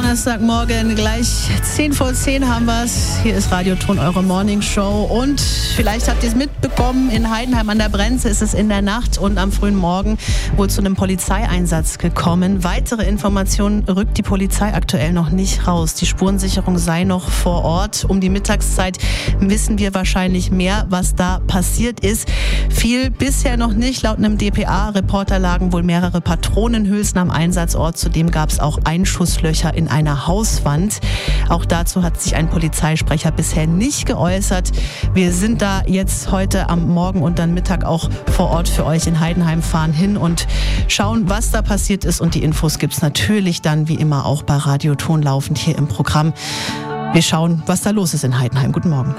Donnerstagmorgen, gleich 10:10 haben wir es. Hier ist Radio Ton, eure Morning Show. Und vielleicht habt ihr es mitbekommen, in Heidenheim an der Brenze ist es in der Nacht und am frühen Morgen wohl zu einem Polizeieinsatz gekommen. Weitere Informationen rückt die Polizei aktuell noch nicht raus. Die Spurensicherung sei noch vor Ort. Um die Mittagszeit wissen wir wahrscheinlich mehr, was da passiert ist. Viel bisher noch nicht. Laut einem dpa-Reporter lagen wohl mehrere Patronenhülsen am Einsatzort. Zudem gab es auch Einschusslöcher in einer Hauswand. Auch dazu hat sich ein Polizeisprecher bisher nicht geäußert. Wir sind da jetzt heute am Morgen und dann Mittag auch vor Ort für euch in Heidenheim, fahren hin und schauen, was da passiert ist. Und die Infos gibt's natürlich dann wie immer auch bei Radio Ton laufend hier im Programm. Wir schauen, was da los ist in Heidenheim. Guten Morgen.